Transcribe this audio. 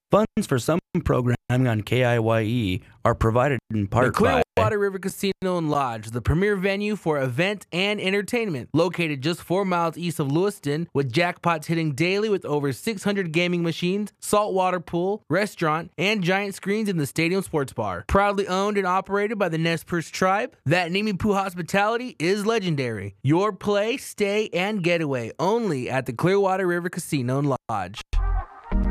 Funds for some programming on KIYE are provided in The part by Clearwater River Casino and Lodge, the premier venue for event and entertainment, located just 4 miles east of Lewiston, with jackpots hitting daily with over 600 gaming machines, saltwater pool, restaurant, and giant screens in the stadium sports bar. Proudly owned and operated by the Nez Perce tribe, that Nimipu hospitality is legendary. Your play, stay, and getaway only at the Clearwater River Casino and Lodge.